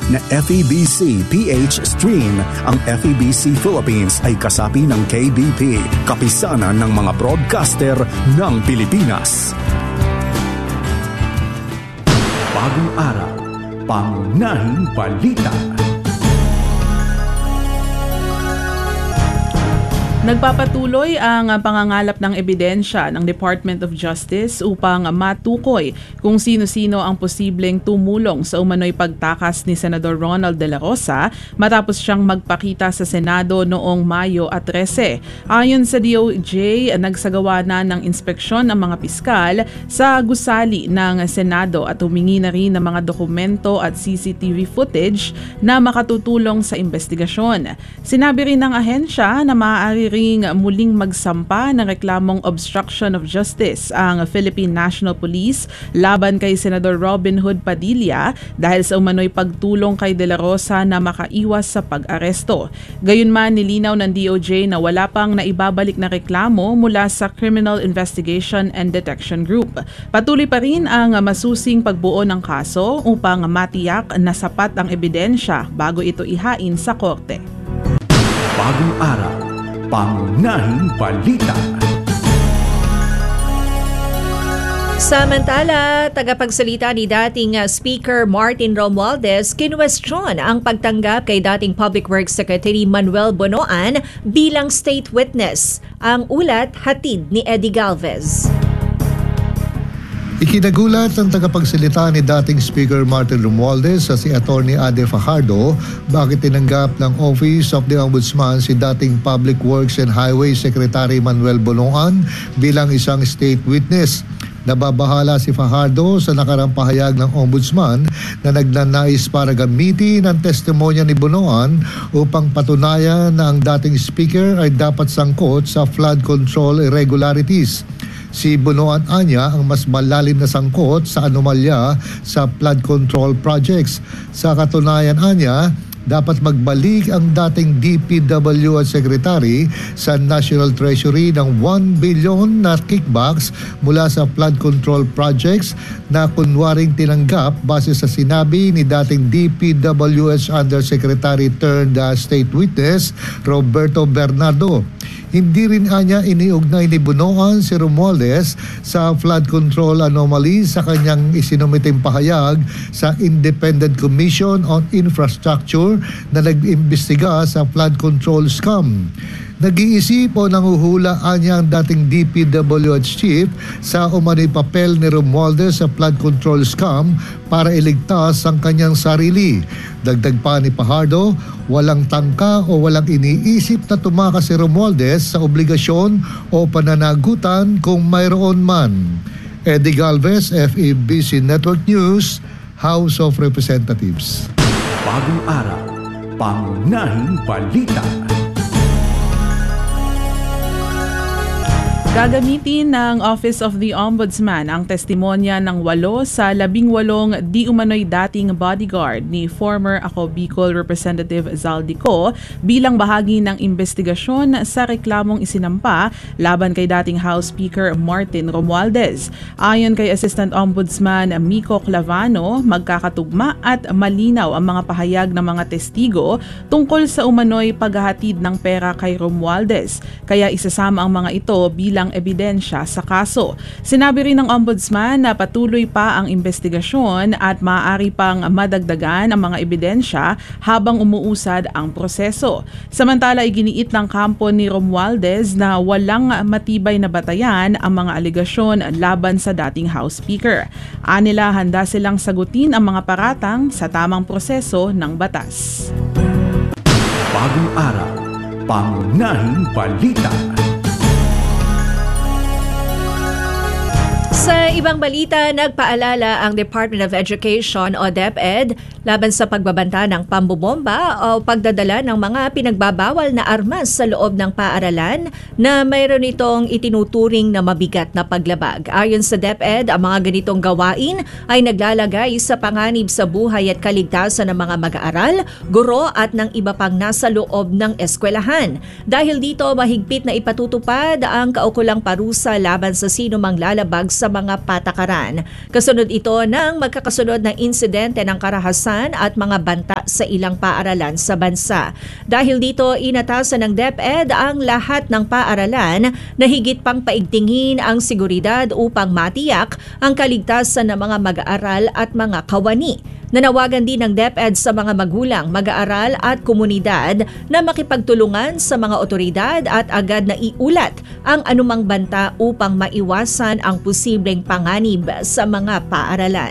na FEBC PH Stream. Ang FEBC Philippines ay kasapi ng KBP, kapisanan ng mga broadcaster ng Pilipinas. Bagong araw, pangunahing balita. Nagpapatuloy ang pangangalap ng ebidensya ng Department of Justice upang matukoy kung sino-sino ang posibleng tumulong sa umano'y pagtakas ni Senador Ronald De La Rosa matapos siyang magpakita sa Senado noong Mayo 13. Ayon sa DOJ, nagsagawa na ng inspeksyon ang mga piskal sa gusali ng Senado at humingi na rin ng mga dokumento at CCTV footage na makatutulong sa investigasyon. Sinabi rin ng ahensya na maaari muling magsampa ng reklamong obstruction of justice ang Philippine National Police laban kay Senador Robin Hood Padilla dahil sa umano'y pagtulong kay De La Rosa na makaiwas sa pag-aresto. Gayunman, nilinaw ng DOJ na wala pang naibabalik na reklamo mula sa Criminal Investigation and Detection Group. Patuloy pa rin ang masusing pagbuo ng kaso upang matiyak na sapat ang ebidensya bago ito ihain sa korte. Bagong araw, pangunahing balita. Samantala, tagapagsalita ni dating Speaker Martin Romualdez kinuwestiyon ang pagtanggap kay dating Public Works Secretary Manuel Bonoan bilang state witness. Ang ulat hatid ni Eddie Galvez. Ikinagulat ng tagapagsalita ni dating Speaker Martin Romualdez sa si Atty. Ade Fajardo bakit tinanggap ng Office of the Ombudsman si dating Public Works and Highway Secretary Manuel Bonoan bilang isang state witness. Nababahala si Fajardo sa nakarang pahayag ng Ombudsman na nagnanais para gamitin ang testimonya ni Bonoan upang patunayan na ang dating Speaker ay dapat sangkot sa flood control irregularities. Si Bonoan anya ang mas malalim na sangkot sa anomalya sa flood control projects. Sa katunayan anya, dapat magbalik ang dating DPW at Secretary sa National Treasury ng 1 billion na kickbacks mula sa flood control projects na kunwaring tinanggap base sa sinabi ni dating DPWH Undersecretary turned State Witness Roberto Bernardo. Hindi rin anya iniugnay ni Bonoan si Romualdez sa flood control anomaly sa kanyang isinumiting pahayag sa Independent Commission on Infrastructure na nag-imbestiga sa flood control scam. Nag-iisip o nanguhula anya ang dating DPWH chief sa umano'y papel ni Romualdez sa flood control scam para iligtas ang kanyang sarili. Dagdag pa ni Fajardo, walang tangka o walang iniisip na tumakas si Romualdez sa obligasyon o pananagutan kung mayroon man. Eddie Galvez, FEBC Network News, House of Representatives. Bagong araw, pangunahing balita. Gagamitin ng Office of the Ombudsman ang testimonya ng 8 sa 18 di umano'y dating bodyguard ni former Ako Bicol Representative Zaldico bilang bahagi ng investigasyon sa reklamong isinampa laban kay dating House Speaker Martin Romualdez. Ayon kay Assistant Ombudsman Miko Clavano, magkakatugma at malinaw ang mga pahayag ng mga testigo tungkol sa umano'y paghahatid ng pera kay Romualdez, kaya isasama ang mga ito bilang ebidensya sa kaso. Sinabi rin ng Ombudsman na patuloy pa ang investigasyon at maaari pang madagdagan ang mga ebidensya habang umuusad ang proseso. Samantala, iginiit ng kampo ni Romualdez na walang matibay na batayan ang mga alegasyon laban sa dating House Speaker. Anila, handa silang sagutin ang mga paratang sa tamang proseso ng batas. Bagong araw, pangunahing balita. Sa ibang balita, nagpaalala ang Department of Education o DepEd laban sa pagbabanta ng pambobomba o pagdadala ng mga pinagbabawal na armas sa loob ng paaralan na mayroon itong itinuturing na mabigat na paglabag. Ayon sa DepEd, ang mga ganitong gawain ay naglalagay sa panganib sa buhay at kaligtasan ng mga mag-aaral, guro at ng iba pang nasa loob ng eskwelahan. Dahil dito, mahigpit na ipatutupad ang kaukulang parusa laban sa sino mang lalabag sa mga patakaran. Kasunod ito ng magkakasunod na insidente ng karahasan at mga banta sa ilang paaralan sa bansa. Dahil dito, inatasan ng DepEd ang lahat ng paaralan na higit pang paigtingin ang seguridad upang matiyak ang kaligtasan ng mga mag-aaral at mga kawani. Nanawagan din ng DepEd sa mga magulang, mag-aaral at komunidad na makipagtulungan sa mga otoridad at agad na iulat ang anumang banta upang maiwasan ang posibleng panganib sa mga paaralan.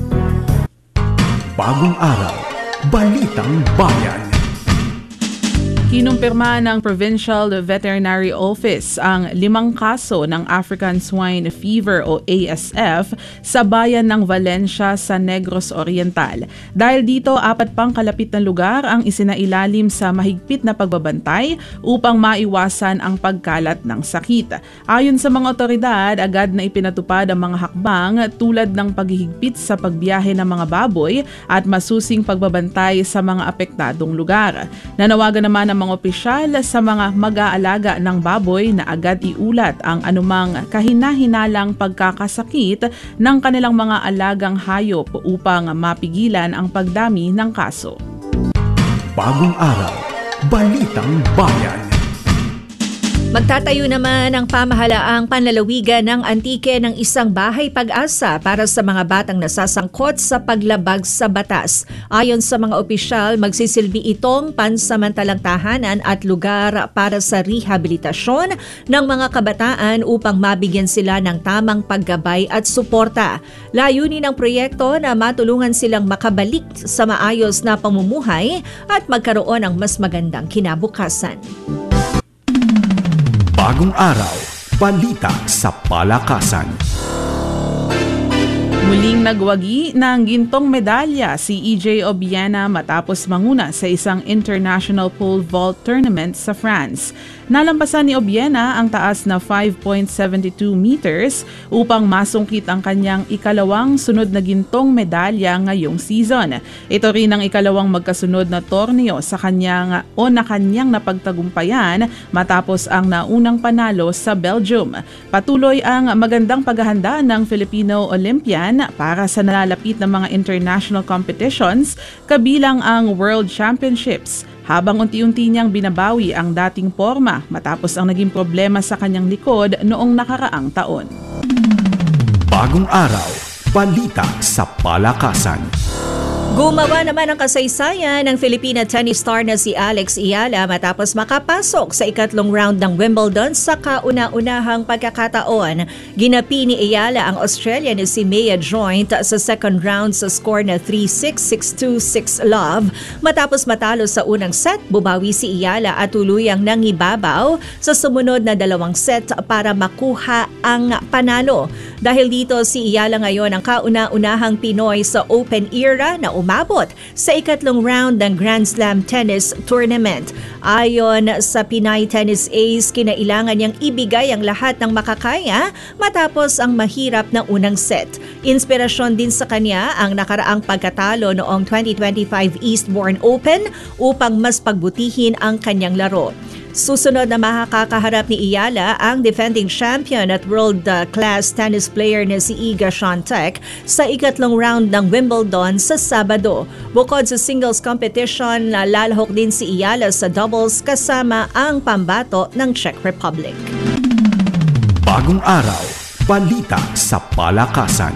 Bagong araw, Balitang Bayan. Kinumpirma ng Provincial Veterinary Office ang 5 kaso ng African Swine Fever o ASF sa bayan ng Valencia sa Negros Oriental. Dahil dito, 4 pang kalapit na lugar ang isinailalim sa mahigpit na pagbabantay upang maiwasan ang pagkalat ng sakit. Ayon sa mga otoridad, agad na ipinatupad ang mga hakbang tulad ng paghihigpit sa pagbiyahe ng mga baboy at masusing pagbabantay sa mga apektadong lugar. Nanawagan naman ng mga opisyal sa mga mag-aalaga ng baboy na agad iulat ang anumang kahina-hinalang pagkakasakit ng kanilang mga alagang hayop upang mapigilan ang pagdami ng kaso. Bagong araw, Balitang Bayan. Magtatayo naman ang pamahalaang panlalawigan ng antike ng isang bahay pag-asa para sa mga batang nasasangkot sa paglabag sa batas. Ayon sa mga opisyal, magsisilbi itong pansamantalang tahanan at lugar para sa rehabilitasyon ng mga kabataan upang mabigyan sila ng tamang paggabay at suporta. Layunin ng proyekto na matulungan silang makabalik sa maayos na pamumuhay at magkaroon ng mas magandang kinabukasan. Bagong araw, balita sa palakasan. Muling nagwagi ng gintong medalya si EJ Obiena matapos manguna sa isang international pole vault tournament sa France. Nalampasan ni Obiena ang taas na 5.72 meters upang masungkit ang kanyang ikalawang sunod na gintong medalya ngayong season. Ito rin ang ikalawang magkasunod na torneo sa kanyang napagtagumpayan matapos ang naunang panalo sa Belgium. Patuloy ang magandang paghahanda ng Filipino Olympian para sa nalalapit na mga international competitions kabilang ang World Championships, habang unti-unti niyang binabawi ang dating porma matapos ang naging problema sa kanyang likod noong nakaraang taon. Bagong araw, balita sa palakasan. Gumawa naman ng kasaysayan ng Filipina tennis star na si Alex Eala matapos makapasok sa ikatlong round ng Wimbledon sa kauna-unahang pagkakataon. Ginapi ni Eala ang Australian na si Maya Joint sa second round sa score na 3-6, 6-2, 6-love. Matapos matalo sa unang set, bumawi si Eala at tuluyang nangibabaw sa sumunod na 2 set para makuha ang panalo. Dahil dito, si Eala ngayon ang kauna-unahang Pinoy sa Open era na umabot sa ikatlong round ng Grand Slam Tennis Tournament. Ayon sa Pinay Tennis Ace, kinailangan niyang ibigay ang lahat ng makakaya matapos ang mahirap na unang set. Inspirasyon din sa kanya ang nakaraang pagkatalo noong 2025 Eastbourne Open upang mas pagbutihin ang kanyang laro. Susunod na makakaharap ni Eala ang defending champion at world-class tennis player na si Iga Swiatek sa ikatlong round ng Wimbledon sa Sabado. Bukod sa singles competition, lalahok din si Eala sa doubles kasama ang pambato ng Czech Republic. Bagong araw, balita sa palakasan.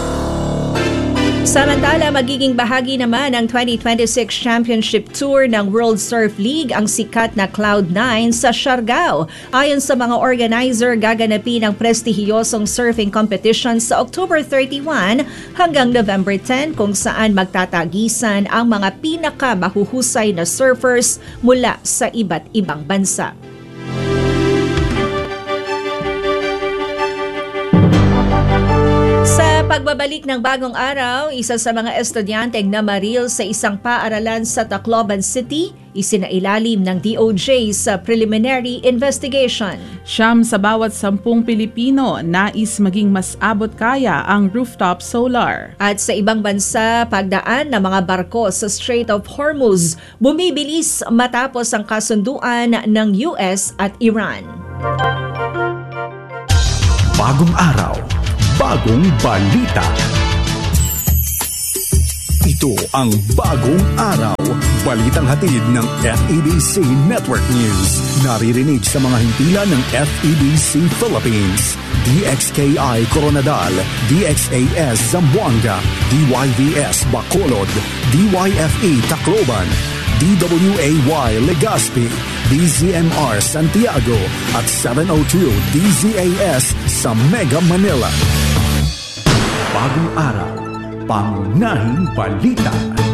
Samantala, magiging bahagi naman ng 2026 Championship Tour ng World Surf League ang sikat na Cloud9 sa Siargao. Ayon sa mga organizer, gaganapin ang prestihiyosong surfing competition sa October 31 hanggang November 10 kung saan magtatagisan ang mga pinakamahuhusay na surfers mula sa iba't ibang bansa. Pagbabalik ng bagong araw, isa sa mga estudyanteng namaril sa isang paaralan sa Tacloban City, isinailalim ng DOJ sa preliminary investigation. 9 sa bawat 10 Pilipino nais maging mas abot kaya ang rooftop solar. At sa ibang bansa, pagdaan ng mga barko sa Strait of Hormuz bumibilis matapos ang kasunduan ng US at Iran. Bagong araw, bagong balita. Ito ang Bagong Araw. Balitang hatid ng FEBC Network News. Naririnig sa mga himpilan ng FEBC Philippines, DXKI Coronadal, DXAS Zamboanga, DYVS Bacolod, DYFE Tacloban, DWAY Legazpi, DZMR Santiago at 702 DZAS sa Mega Manila. Bagong Araw. Pangunahing balita.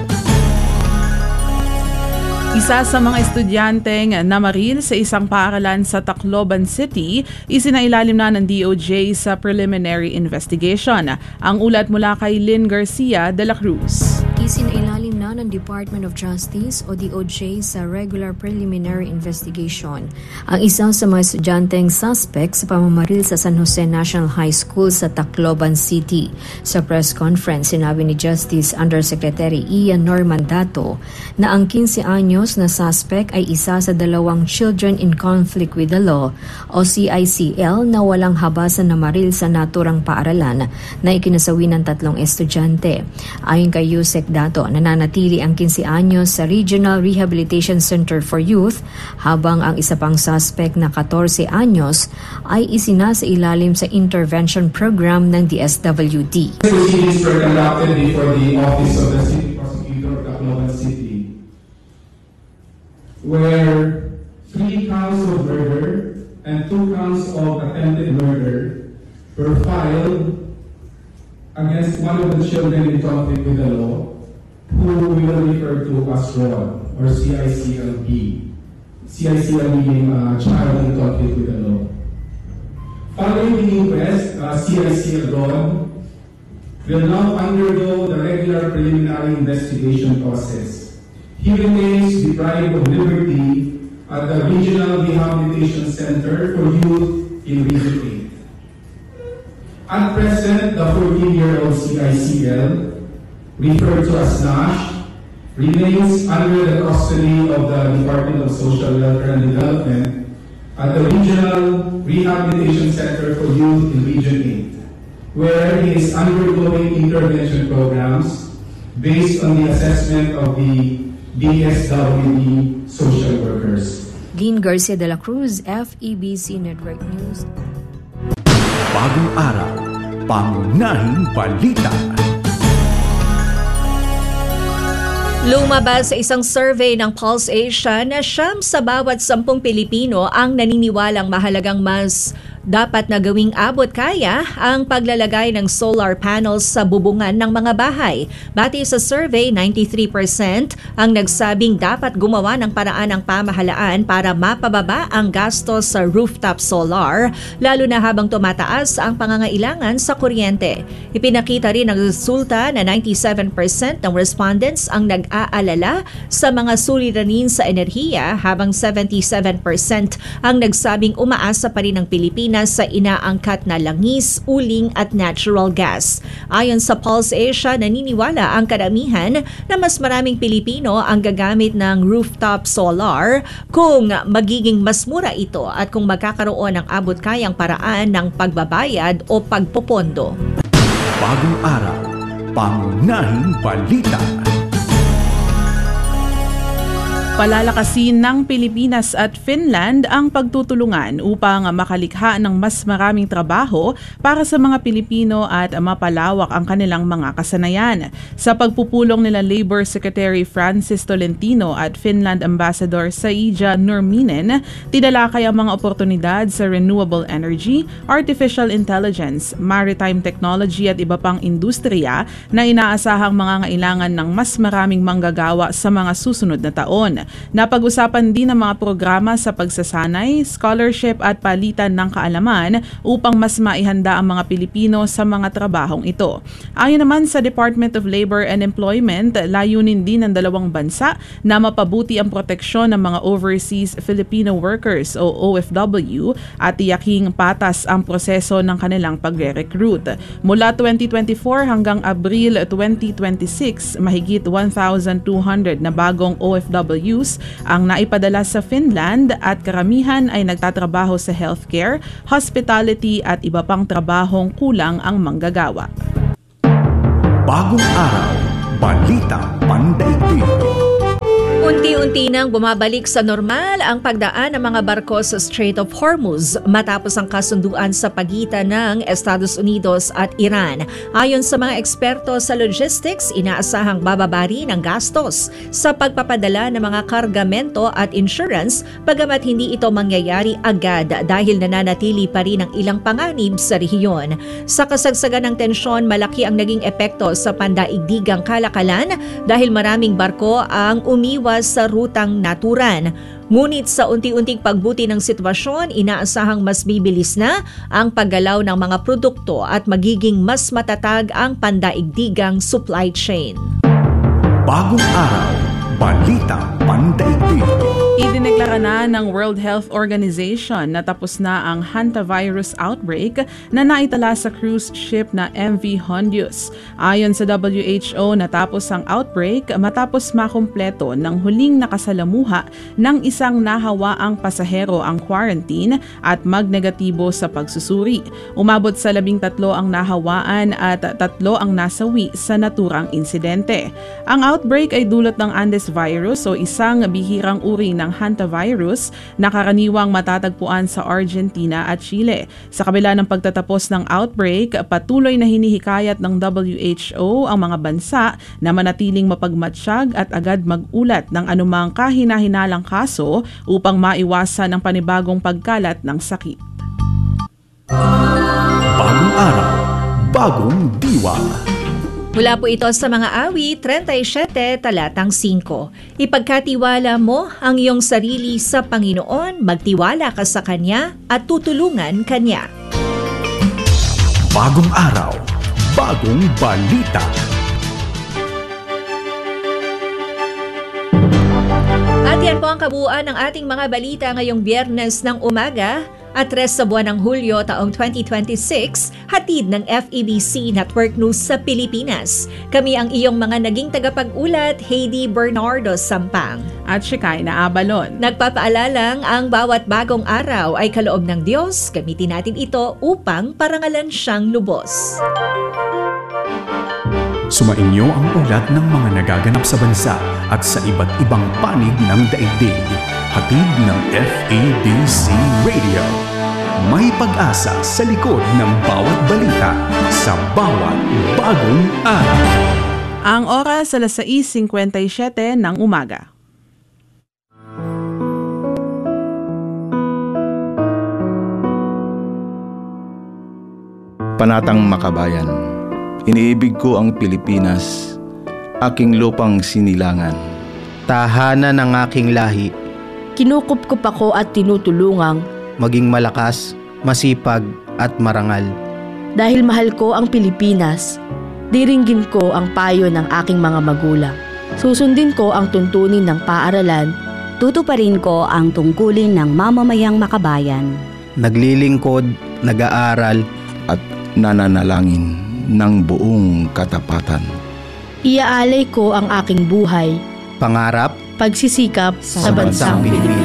Isa sa mga estudyanteng namaril sa isang paaralan sa Tacloban City, isinailalim na ng DOJ sa preliminary investigation. Ang ulat mula kay Lynn Garcia de la Cruz. Isinailalim na ng Department of Justice o DOJ sa regular preliminary investigation ang isa sa mga estudyanteng suspect sa pamamaril sa San Jose National High School sa Tacloban City. Sa press conference, sinabi ni Justice Undersecretary Ian Normandato na ang 15 anyos na suspect ay isa sa dalawang Children in Conflict with the Law o CICL na walang habasan na maril sa naturang paaralan na ikinasawi ng 3 estudyante. Ayon kay Yusek Dato, nananatili ang 15 anyos sa Regional Rehabilitation Center for Youth habang ang isa pang suspect na 14 anyos ay isinasa ilalim sa intervention program ng DSWD. Proceedings were conducted before the Office of the City Prosecutor of Tacloban City, where 3 counts of murder and 2 counts of attempted murder were filed against one of the children in conflict with the law, who we will refer to as ROD or CICLB. CICLB being child in conflict with the law. Following the inquest, CICL ROD will now undergo the regular preliminary investigation process. He remains deprived of liberty at the Regional Rehabilitation Center for Youth in Region 8. At present, the 14-year-old CICL, referred to as NASH, remains under the custody of the Department of Social Welfare and Development at the Regional Rehabilitation Center for Youth in Region 8, where he is undergoing intervention programs based on the assessment of the DSWD social workers. Lynn Garcia de la Cruz, FEBC Network News. Bagong Araw. Pangunahing balita. Lumabas sa isang survey ng Pulse Asia na 9 sa bawat 10 Pilipino ang naniniwalang mahalagang mas dapat na gawing abot kaya ang paglalagay ng solar panels sa bubungan ng mga bahay. Batay sa survey, 93% ang nagsabing dapat gumawa ng paraan ng pamahalaan para mapababa ang gastos sa rooftop solar, lalo na habang tumataas ang pangangailangan sa kuryente. Ipinakita rin ang resulta na 97% ng respondents ang nag-aalala sa mga suliranin sa enerhiya, habang 77% ang nagsabing umaasa pa rin ang Pilipinas sa inaangkat na langis, uling at natural gas. Ayon sa Pulse Asia, naniniwala ang karamihan na mas maraming Pilipino ang gagamit ng rooftop solar kung magiging mas mura ito at kung magkakaroon ng abot kayang paraan ng pagbabayad o pagpopondo. Bagong Araw. Pangunahing balita. Palalakasin ng Pilipinas at Finland ang pagtutulungan upang makalikha ng mas maraming trabaho para sa mga Pilipino at mapalawak ang kanilang mga kasanayan. Sa pagpupulong nila Labor Secretary Francis Tolentino at Finland Ambassador Saija Nurminen, tinalakay ang mga oportunidad sa renewable energy, artificial intelligence, maritime technology at iba pang industriya na inaasahang mangangailangan ng mas maraming manggagawa sa mga susunod na taon. Napag-usapan din ang mga programa sa pagsasanay, scholarship at palitan ng kaalaman upang mas maihanda ang mga Pilipino sa mga trabahong ito. Ayon naman sa Department of Labor and Employment, layunin din ng dalawang bansa na mapabuti ang proteksyon ng mga overseas Filipino workers o OFW at tiyaking patas ang proseso ng kanilang pagre-recruit. Mula 2024 hanggang Abril 2026, mahigit 1,200 na bagong OFW rescues ang naipadala sa Finland at karamihan ay nagtatrabaho sa healthcare, hospitality at iba pang trabahong kulang ang manggagawa. Bagong araw, balita pandaigdig. Unti-unti nang bumabalik sa normal ang pagdaan ng mga barko sa Strait of Hormuz matapos ang kasunduan sa pagitan ng Estados Unidos at Iran. Ayon sa mga eksperto sa logistics, inaasahang bababari ng gastos sa pagpapadala ng mga kargamento at insurance bagamat hindi ito mangyayari agad dahil nananatili pa rin ang ilang panganib sa rehiyon. Sa kasagsagan ng tensyon, malaki ang naging epekto sa pandaigdigang kalakalan dahil maraming barko ang umiwas sa rutang naturan. Ngunit sa unti-unting pagbuti ng sitwasyon, inaasahang mas bibilis na ang paggalaw ng mga produkto at magiging mas matatag ang pandaigdigang supply chain. Bagong araw, balita pandaigdig. Idineklara na ng World Health Organization na tapos na ang hantavirus outbreak na naitala sa cruise ship na MV Hondius. Ayon sa WHO, natapos ang outbreak matapos makumpleto ng huling nakasalamuha ng isang nahawaang pasahero ang quarantine at magnegatibo sa pagsusuri. Umabot sa 13 ang nahawaan at 3 ang nasawi sa naturang insidente. Ang outbreak ay dulot ng Andes virus o isang bihirang uri ng hantavirus na karaniwang matatagpuan sa Argentina at Chile. Sa kabila ng pagtatapos ng outbreak, patuloy na hinihikayat ng WHO ang mga bansa na manatiling mapagmatsyag at agad mag-ulat ng anumang kahina-hinalang kaso upang maiwasan ang panibagong pagkalat ng sakit. Bagong araw, bagong diwa. Mula po ito sa mga awit, 37 talatang 5. Ipagkatiwala mo ang iyong sarili sa Panginoon, magtiwala ka sa Kanya at tutulungan Kanya. Bagong araw, bagong balita. At yan po ang kabuuan ng ating mga balita ngayong Biyernes ng umaga at 3 sa buwan ng Hulyo taong 2026, hatid ng FEBC Network News sa Pilipinas. Kami ang iyong mga naging tagapag-ulat, Heidi Bernardo Sampang. At Shekinah Abalon. Nagpapaalalang ang bawat bagong araw ay kaloob ng Diyos. Gamitin natin ito upang parangalan siyang lubos. Sumainyo ang ulat ng mga nagaganap sa bansa at sa iba't ibang panig ng daigdig. Hatid ng FEBC Radio. May pag-asa sa likod ng bawat balita sa bawat bagong araw. Ang oras alas 6:57 ng umaga. Panatang Makabayan. Iniibig ko ang Pilipinas, aking lupang sinilangan. Tahanan ng aking lahi. Kinukupkup ako at tinutulungang Maging malakas, masipag at marangal. dahil mahal ko ang Pilipinas. Diringgin ko ang payo ng aking mga magulang. Susundin ko ang tuntunin ng paaralan. Tutuparin ko ang tungkulin ng mamamayang makabayan. Naglilingkod, nag-aaral, at nananalangin ng buong katapatan. Iaalay ko ang aking buhay, pangarap, pagsisikap sa bansang Pilipinas.